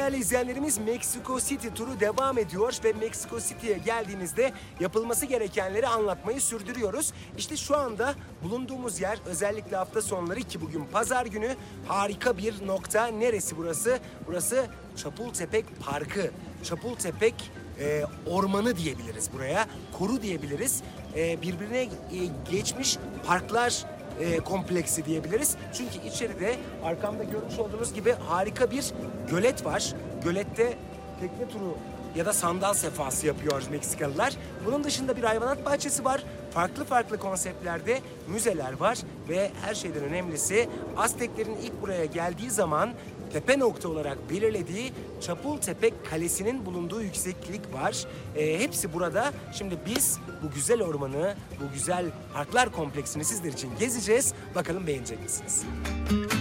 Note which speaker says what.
Speaker 1: değerli izleyenlerimiz, Meksiko City turu devam ediyor ve Meksiko City'ye geldiğinizde yapılması gerekenleri anlatmayı sürdürüyoruz. İşte şu anda bulunduğumuz yer, özellikle hafta sonları ki bugün pazar günü, harika bir nokta. Neresi burası? Burası Çapultepec Parkı. Çapultepec ormanı diyebiliriz buraya. Koru diyebiliriz. Birbirine geçmiş parklar kompleksi diyebiliriz. Çünkü içeride arkamda görmüş olduğunuz gibi harika bir gölet var. Gölette tekne turu ya da sandal sefası yapıyor Meksikalılar. Bunun dışında bir hayvanat bahçesi var. Farklı farklı konseptlerde müzeler var ve her şeyden önemlisi, Azteklerin ilk buraya geldiği zaman tepe nokta olarak belirlediği Çapultepec Kalesi'nin bulunduğu yükseklik var. Hepsi burada. Şimdi biz bu güzel ormanı, bu güzel parklar kompleksini sizler için gezeceğiz. Bakalım beğenecek misiniz?